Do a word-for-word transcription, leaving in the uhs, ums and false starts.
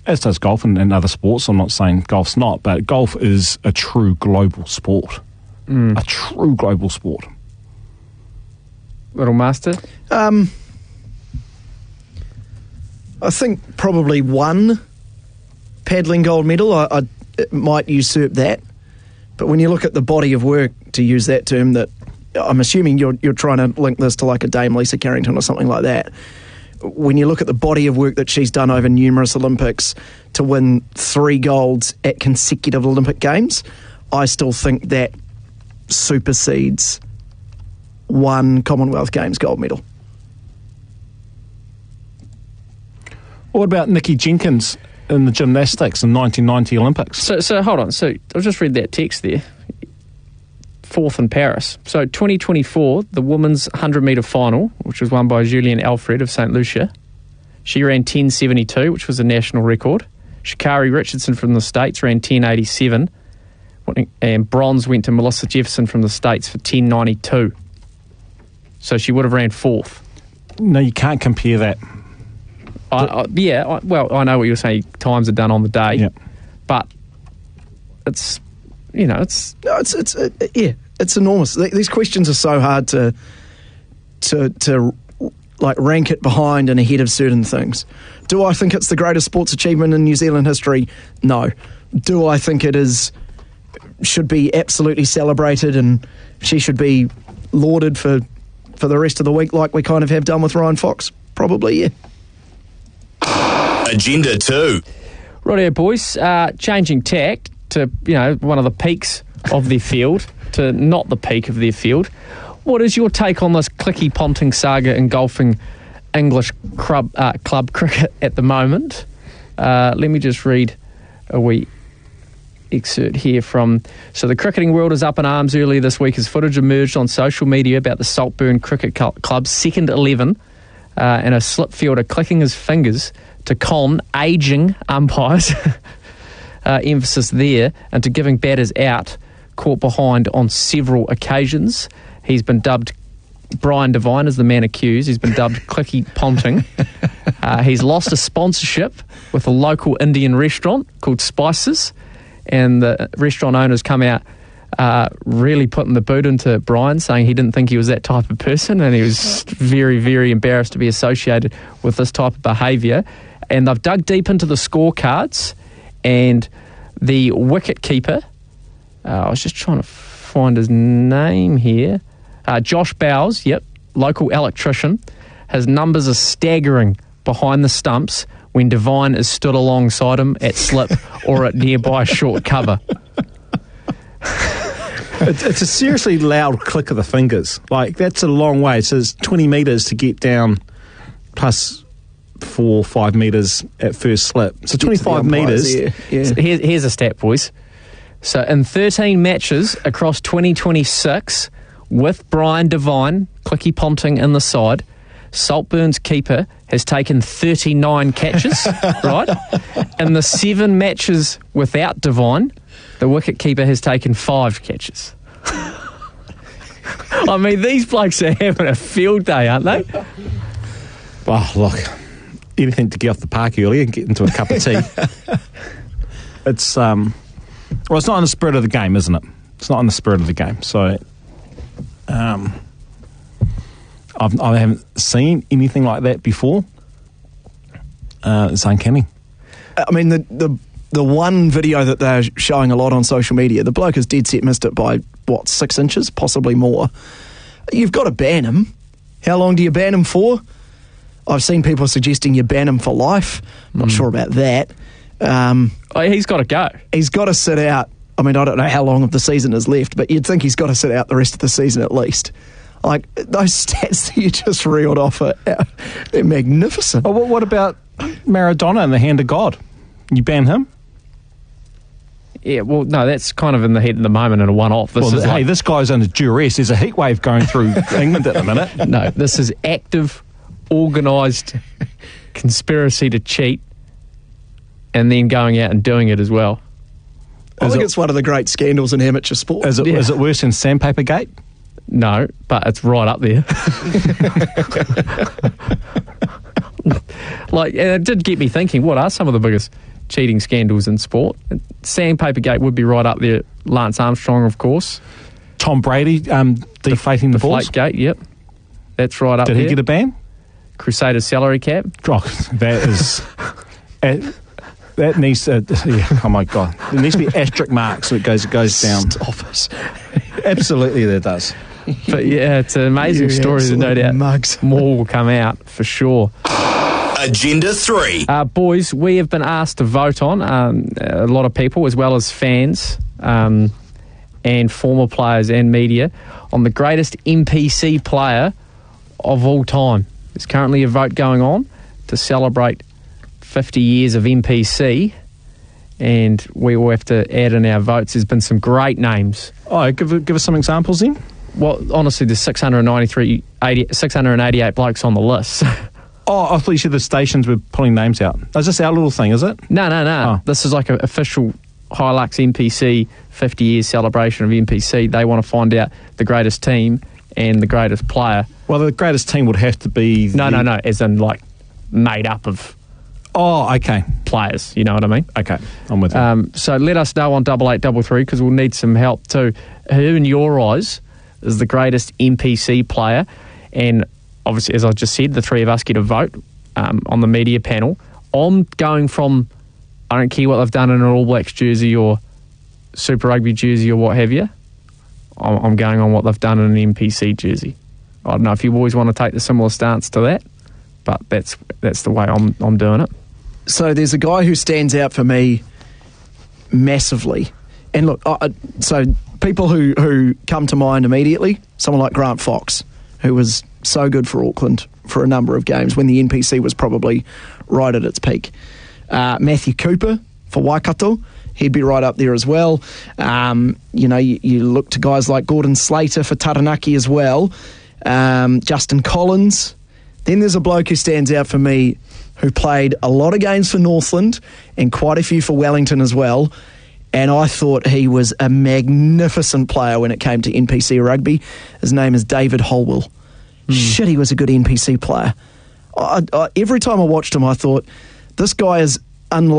as does golf and, and other sports. I'm not saying golf's not, but golf is a true global sport. Mm. A true global sport. Little Master? Um, I think probably one paddling gold medal. I, I it might usurp that. But when you look at the body of work, to use that term, that I'm assuming you're you're trying to link this to like a Dame Lisa Carrington or something like that. When you look at the body of work that she's done over numerous Olympics to win three golds at consecutive Olympic Games, I still think that supersedes one Commonwealth Games gold medal. What about Nikki Jenkins in the gymnastics in nineteen ninety Olympics? So, so hold on. So I'll just read that text there. Fourth in Paris. So twenty twenty-four, the women's one hundred metre final, which was won by Julian Alfred of Saint Lucia. She ran ten seventy-two, which was a national record. Sha'Carri Richardson from the States ran ten eighty-seven. And bronze went to Melissa Jefferson from the States for ten ninety-two. So she would have ran fourth. No, you can't compare that. I, I, yeah, I, well, I know what you're saying. Times are done on the day. Yep. But it's... You know, it's no, it's it's uh, yeah, it's enormous. These questions are so hard to to to like rank it behind and ahead of certain things. Do I think it's the greatest sports achievement in New Zealand history? No. Do I think it is should be absolutely celebrated and she should be lauded for for the rest of the week, like we kind of have done with Ryan Fox? Probably, yeah. Agenda two. Rightio, boys. Uh, changing tack to, you know, one of the peaks of their field to not the peak of their field. What is your take on this Clicky Ponting saga engulfing English club, uh, club cricket at the moment? Uh, let me just read a wee excerpt here from... So the cricketing world is up in arms earlier this week as footage emerged on social media about the Saltburn Cricket Club's second eleven uh, and a slip fielder clicking his fingers to con ageing umpires... Uh, emphasis there, and to giving batters out caught behind on several occasions. He's been dubbed, Brian Devine is the man accused, he's been dubbed Clicky Ponting. Uh, he's lost a sponsorship with a local Indian restaurant called Spices, and the restaurant owners come out uh, really putting the boot into Brian, saying he didn't think he was that type of person, and he was very, very embarrassed to be associated with this type of behaviour. And they've dug deep into the scorecards, and the wicket keeper, uh, I was just trying to find his name here, uh, Josh Bowes, yep, local electrician, his numbers are staggering behind the stumps when Devine is stood alongside him at slip or at nearby short cover. It's, it's a seriously loud click of the fingers. Like, that's a long way. It says twenty metres to get down, plus four, five metres at first slip. So twenty-five metres. Yeah, yeah. So here's, here's a stat, boys. So in thirteen matches across twenty twenty-six, with Brian Devine, Clicky Ponting in the side, Saltburn's keeper has taken thirty-nine catches, right? In the seven matches without Devine, the wicket keeper has taken five catches. I mean, these blokes are having a field day, aren't they? Oh, look, anything to get off the park early and get into a cup of tea. It's, um, well, it's not in the spirit of the game, isn't it? It's not in the spirit of the game. So, um, I've, I haven't seen anything like that before. Uh, it's uncanny. I mean, the, the the one video that they're showing a lot on social media, the bloke has dead set missed it by, what, six inches, possibly more. You've got to ban him. How long do you ban him for? I've seen people suggesting you ban him for life. Not mm. sure about that. Um, oh, he's got to go. He's got to sit out. I mean, I don't know how long of the season is left, but you'd think he's got to sit out the rest of the season at least. Like, those stats that you just reeled off are, they're magnificent. Oh, what about Maradona in the hand of God? You ban him? Yeah, well, no, that's kind of in the heat at the moment and a one-off. This well, is hey, like, this guy's under duress. There's a heat wave going through England at the minute. No, this is active, organised conspiracy to cheat and then going out and doing it as well. I is think it, it's one of the great scandals in amateur sport. Is it, yeah. is it worse than Sandpaper Gate? No, but it's right up there. Like, and it did get me thinking, what are some of the biggest cheating scandals in sport. Sandpapergate would be right up there. Lance Armstrong, of course. Tom Brady um, deflating the, the balls. Deflategate, yep. That's right up Did there. he get a ban? Crusader salary cap. Oh, that is... uh, that needs to... Yeah, oh, my God. There needs to be asterisk marks so it goes, it goes down. Stop us. Absolutely, there does. But yeah, it's an amazing You story. There's no absolute doubt mugs. more will come out for sure. Agenda three. Uh, boys, we have been asked to vote on, um, a lot of people, as well as fans um, and former players and media, on the greatest N P C player of all time. There's currently a vote going on to celebrate fifty years of N P C, and we will have to add in our votes. There's been some great names. Oh, give, give us some examples then. Well, honestly, there's six hundred ninety-three, eighty, six hundred eighty-eight blokes on the list. Oh, I thought you said the stations were pulling names out. Is this our little thing, is it? No, no, no. Oh. This is like an official Hilux N P C fifty years celebration of N P C. They want to find out the greatest team and the greatest player. Well, the greatest team would have to be... No, the... no, no. As in, like, made up of Oh, okay. players. You know what I mean? Okay, I'm with you. Um, so let us know on double eight double three because we'll need some help too. Who, in your eyes, is the greatest N P C player? And obviously, as I just said, the three of us get a vote um, on the media panel. I'm going from, I don't care what they've done in an All Blacks jersey or Super Rugby jersey or what have you. I'm, I'm going on what they've done in an N P C jersey. I don't know if you boys want to take the similar stance to that, but that's that's the way I'm I'm doing it. So there's a guy who stands out for me massively. And look, I, so people who, who come to mind immediately, someone like Grant Fox, who was so good for Auckland for a number of games when the N P C was probably right at its peak. Uh, Matthew Cooper for Waikato, he'd be right up there as well. Um, you know, you, you look to guys like Gordon Slater for Taranaki as well. Um, Justin Collins. Then there's a bloke who stands out for me who played a lot of games for Northland and quite a few for Wellington as well. And I thought he was a magnificent player when it came to N P C rugby. His name is David Holwell. Mm. Shit, he was a good N P C player. I, I, every time I watched him, I thought, this guy is unlike